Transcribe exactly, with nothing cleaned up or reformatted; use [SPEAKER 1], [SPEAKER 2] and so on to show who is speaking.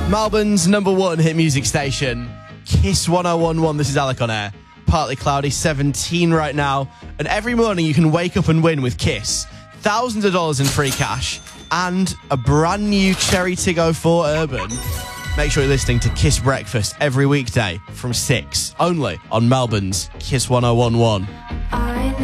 [SPEAKER 1] Melbourne's number one hit music station, Kiss one oh one one. This is Alec on air. Partly cloudy, seventeen right now. And every morning you can wake up and win with Kiss. Thousands of dollars in free cash and a brand new Cherry Tig oh four Urban. Make sure you're listening to Kiss Breakfast every weekday from six, only on Melbourne's Kiss one oh one one.